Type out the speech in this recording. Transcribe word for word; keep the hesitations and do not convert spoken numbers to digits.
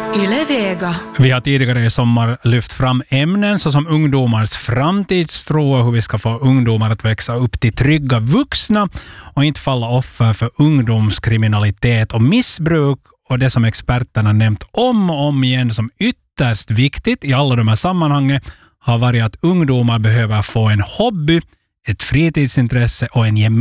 Yle Vega. Vi har tidigare i sommar lyft fram ämnen såsom ungdomars framtidstro och hur vi ska få ungdomar att växa upp till trygga vuxna och inte falla offer för ungdomskriminalitet och missbruk, och det som experterna nämnt om och om igen som ytterst viktigt i alla de här sammanhangen har varit att ungdomar behöver få en hobby, ett fritidsintresse och en